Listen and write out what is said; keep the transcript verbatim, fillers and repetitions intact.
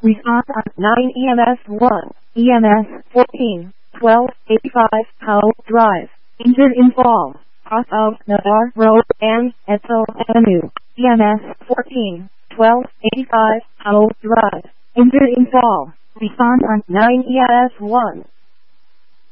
Response on nine E M S one, E M S fourteen, twelve eighty-five Powell Drive. Injured in fall, cross of Navarre Road and Edsel Avenue. E M S fourteen, twelve eighty-five Powell Drive. Injured in fall. Response on nine E M S one.